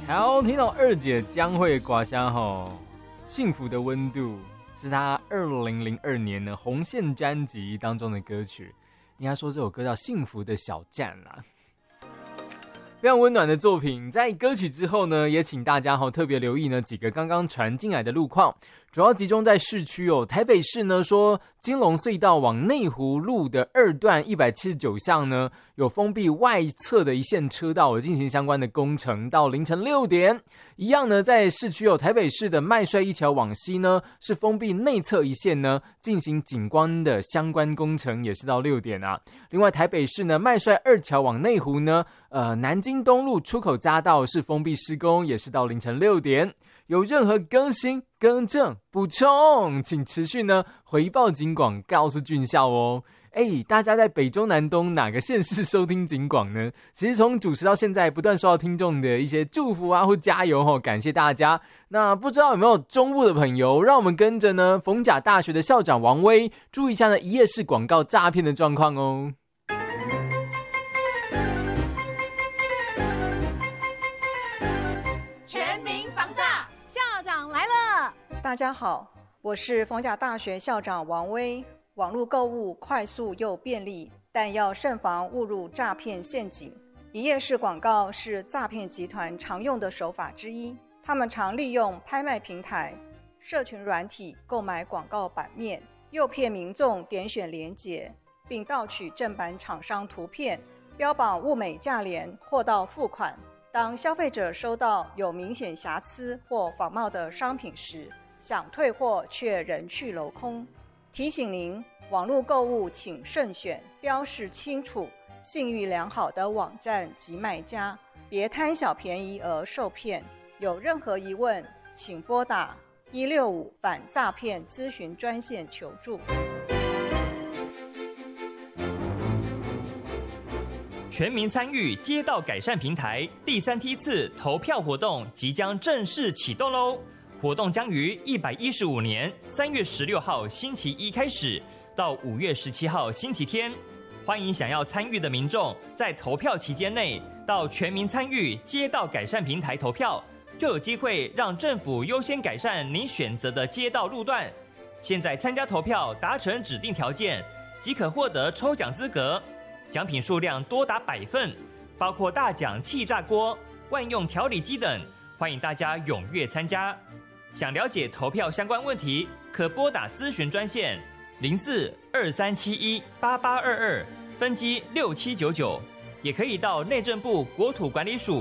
好，听到二姐将会刮香吼，幸福的温度是她2002年的红线专辑当中的歌曲，应该说这首歌叫《幸福的小站》啦。非常温暖的作品，在歌曲之后呢，也请大家特别留意呢几个刚刚传进来的路况，主要集中在市区哦。台北市呢说，金龙隧道往内湖路的2段179巷呢，有封闭外侧的一线车道，有进行相关的工程，到凌晨6点。一样呢，在市区有台北市的麦帅一桥往西呢，是封闭内侧一线呢，进行景观的相关工程，也是到6点啊。另外，台北市呢麦帅2桥往内湖呢，南京东路出口匝道是封闭施工，也是到凌晨6点。有任何更新、更正、补充，请持续呢回报警广，告诉俊孝哦。大家在北中南东哪个县市收听警广呢？其实从主持到现在，不断收到听众的一些祝福啊或加油哦，感谢大家。那不知道有没有中部的朋友，让我们跟着呢逢甲大学的校长王威注意一下呢一页式广告诈骗的状况哦。 全民防诈，校长来了！ 大家好，我是逢甲大学校长王威。网络购物快速又便利，但要慎防误入诈骗陷阱。一页式广告是诈骗集团常用的手法之一，他们常利用拍卖平台、社群软体购买广告版面，诱骗民众点选连结，并盗取正版厂商图片，标榜物美价廉，货到付款。当消费者收到有明显瑕疵或仿冒的商品时，想退货却人去楼空。提醒您，网络购物请慎选标示清楚、信誉良好的网站及卖家，别贪小便宜而受骗。有任何疑问，请拨打165反诈骗咨询专线求助。 全民参与街道改善平台第3梯次投票活动即将正式启动喽！活动将于115年3月16号星期一开始，到5月17号星期天。欢迎想要参与的民众在投票期间内到全民参与街道改善平台投票，就有机会让政府优先改善您选择的街道路段。现在参加投票达成指定条件，即可获得抽奖资格，奖品数量多达100份，包括大奖气炸锅、万用调理机等，欢迎大家踊跃参加。想了解投票相关问题，可拨打咨询专线0423718822，分机6799，也可以到内政部国土管理署